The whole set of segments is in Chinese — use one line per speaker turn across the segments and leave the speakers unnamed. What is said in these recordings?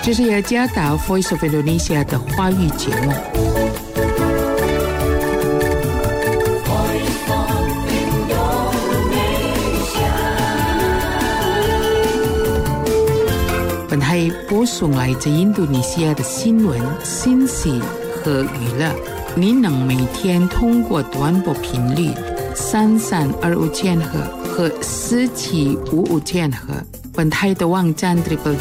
这是雅加达 Voice of Indonesia 的华语节目。本台播送来自印度尼西亚的新闻、信息和娱乐。你能每天通过短波频率3325千赫和4755千赫。本台的网站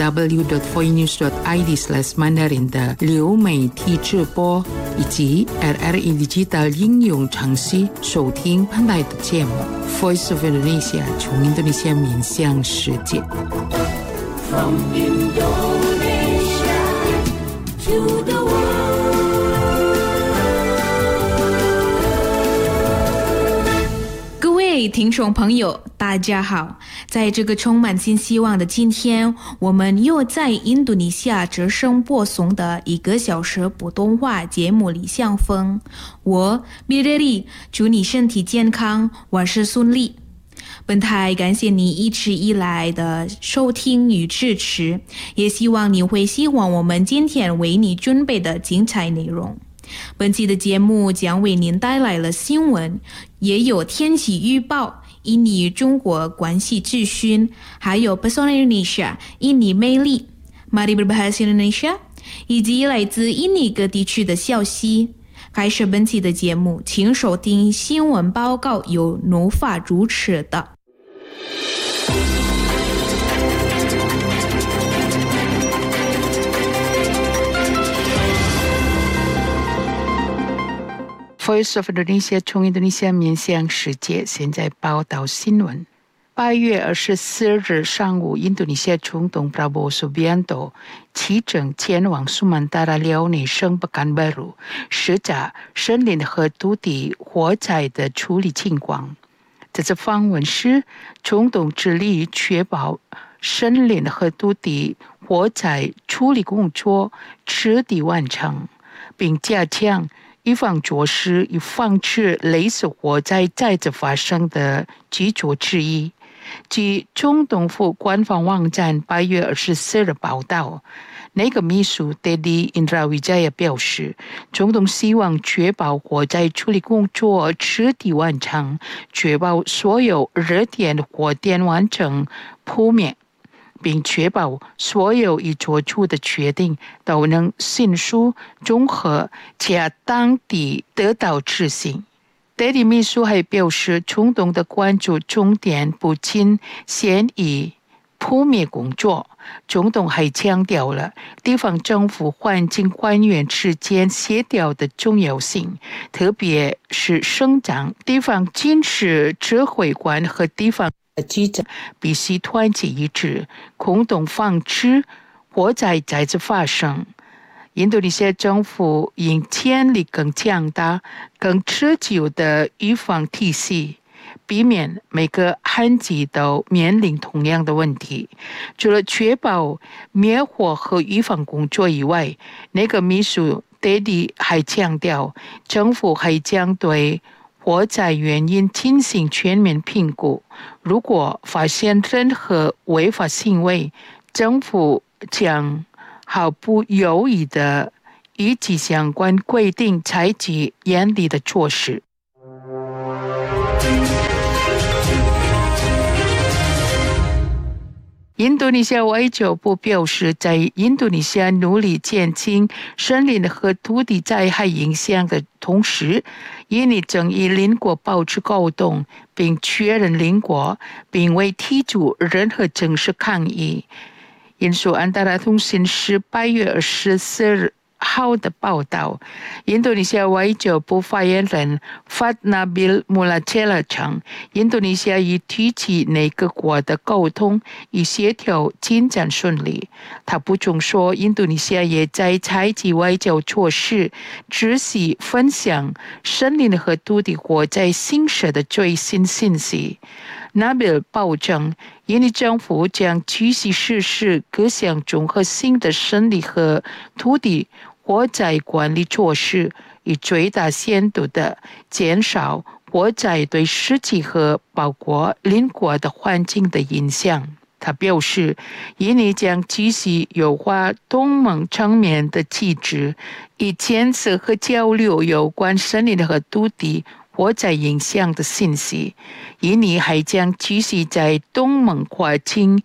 www.voinews.id/mandarin 的流媒体直播，以及 RRI Digital 应用程序收听本台的节目。Voice of Indonesia 从印度尼西亚面向世界。From Indonesia to the world。
各位听众朋友，大家好！在这个充满新希望的今天，我们又在印度尼西亚之声播送的1个小时普通话节目里相逢。我米热丽，祝你身体健康，万事顺利。本台感谢你一直以来的收听与支持，也希望你会喜欢我们今天为你准备的精彩内容。本期的节目将为您带来了新闻，也有天气预报、印尼中国关系资讯，还有 Pesona Indonesia 印尼魅力 Mari Berbahasa Indonesia 以及来自印尼各地区的消息。开始本期的节目，请收听新闻报告，由努法主持的。
Voice of Indonesia 从印度尼西亚面向世界，现在报道新闻。8月24日上午，印度尼西亚总统 Prabowo Subianto 启程前往苏曼达拉辽宁省北干巴鲁，视察森林和土地火灾的处理情况。这次访问时，总统致力确保森林和土地火灾处理工作彻底完成，并加强预防措施，以防止类似火灾再次发生的基础之一。据总统府官方网站8月24日报道，内阁秘书 Teddy Indrawijaya 表示，总统希望确保火灾处理工作彻底完成，确保所有热点火点完成扑灭，并确保所有已做出的决定都能迅速、综合、恰当地得到执行。Teddy 秘书还表示，总统的关注重点不仅限于扑灭工作，总统还强调了地方政府环境官员之间协调的重要性，特别是省长、地方军事指挥官和地方机长必须团结一致，共同防止火灾再次发生。印度尼西亚政府应建立更强大、更持久的预防体系，避免每个旱季都面临同样的问题。除了确保灭火和预防工作以外，内阁秘书 Teddy 还强调，政府还将对火灾原因进行全面评估。如果发现任何违法行为，政府将毫不犹豫地依据相关规定采取严厉的措施。印度尼西亚外交部表示，在印度尼西亚努力减轻森林和土地灾害影响的同时，印尼正与邻国保持沟通，并确认邻国并未提出任何正式抗议。引述安达拉通讯社8月24日号的报道，印度尼西亚外交部发言人 Fatnabil Mulacela 称，印度尼西亚与提起内各国的沟通与协调进展顺利。他补充说，印度尼西亚也在采取外交措施，仔细分享森林和土地火灾形势的最新信息。Nabil 保证，印尼政府将继续实施各项综合性的森林和土地火灾管理措施，以最大限度地减少火灾对实际和包括邻国的环境的影响。 他表示，印尼将继续优化东盟层面的机制，以监测和交流有关森林和土地火灾影响的信息。印尼还将继续在东盟跨境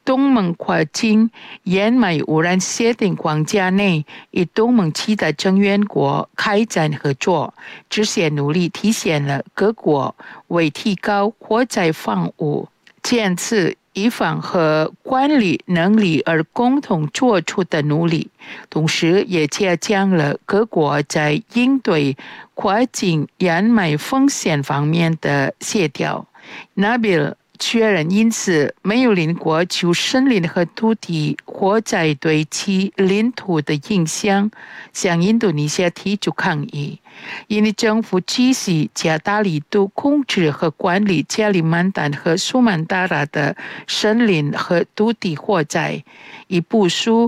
烟霾污染协定框架内，与东盟其他成员国开展合作。这些努力体现了各国为提高火灾防护、检测、预防和管理能力而共同做出的努力，同时也加强了各国在应对跨境烟霾风险方面的协调。Nabil 确认，因此没有邻国就森林和土地火灾对其领土的影响向印度尼西亚提出抗议。印尼政府继续加大力度控制和管理加里曼丹和苏曼达拉的森林和土地火灾，已部署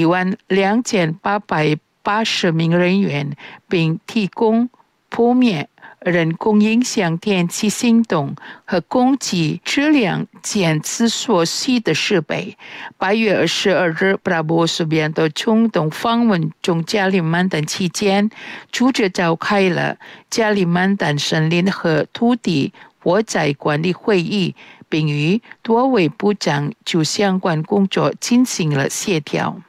12880名人员，并提供扑灭人工影响天气行动和空气质量检测所需的设备。8月22日，Prabowo Subianto 总统访问中加里曼丹期间，组织召开了加里曼丹森林和土地火灾管理会议，并与多位部长就相关工作进行了协调。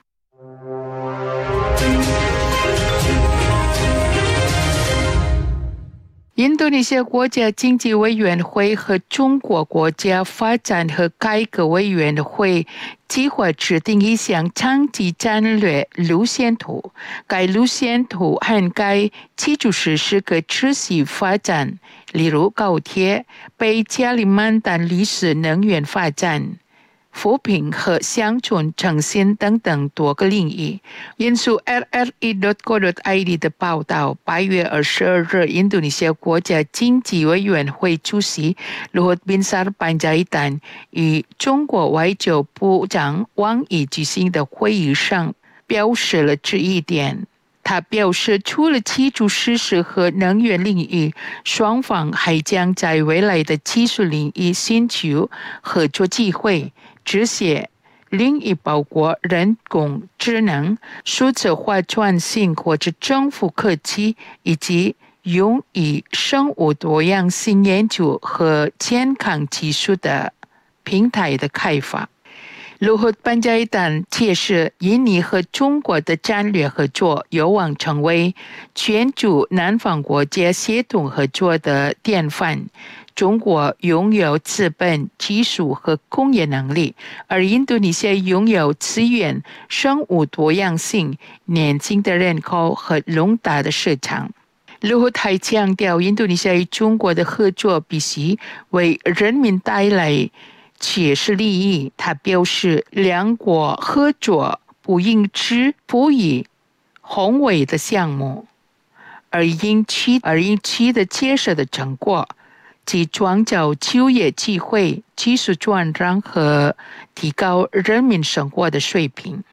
印度尼西亚国家经济委员会和中国国家发展和改革委员会计划制定一项长期战略路线图，该路线图涵盖基础设施可持续发展，例如高铁、北加里曼丹绿色能源发展、扶贫和乡村振兴等等多个领域。引述 rri.co.id 的报道，8月22日，印度尼西亚国家经济委员会主席Luhut Binsar Panjaitan 与中国外交部长王毅举行的会议上表示了这一点。他表示，除了基础设施和能源领域，双方还将在未来的技术领域寻求合作机会。这些领域包括人工智能、数字化转型或者政府科技，以及用于生物多样性研究和健康技术的平台的开发。Luhut Panjaitan 解释，印尼和中国的战略合作有望成为全球南方国家协同合作的典范。中国拥有资本、技术和工业能力，而印度尼西亚拥有资源、生物多样性、年轻的人口和庞大的市场。Luhut还强调，印度尼西亚与中国的合作必须为人民带来切实利益。他表示，两国合作不应只赋予宏伟的项目，而应取得切实的成果，即创造就业机会、技术转让和提高人民生活的水平。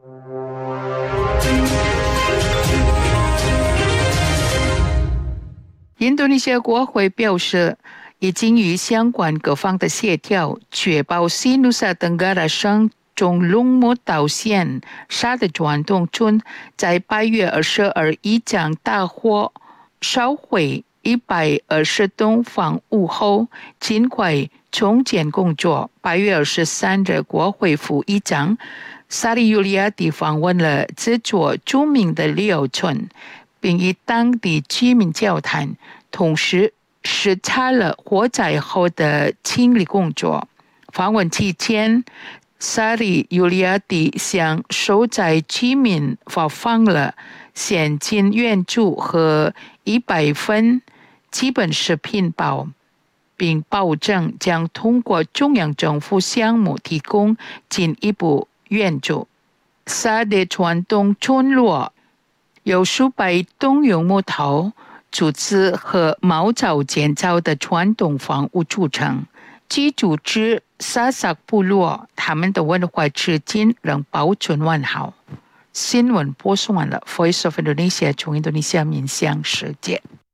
印度尼西亚国会表示，已经与相关各方的协调，确保西努萨登嘎拉省中龙木岛县沙的传统村在8月22日将大火烧毁120栋房屋后，尽快重建工作。8月23日，国会副议长萨里尤利亚蒂访问了这座著名的旅游村，并与当地居民交谈，同时视察了火灾后的清理工作。访问期间，萨里尤利亚蒂向受灾居民发放了现金援助和100份基本食品包，并保证将通过中央政府项目提供进一步援助。沙的传统村落由数百栋用木头、竹子和茅草建造的传统房屋组成，居住之萨萨部落，他们的文化至今仍保存完好。新闻播送完了 ，Voice of Indonesia 从印度尼西亚面向世界。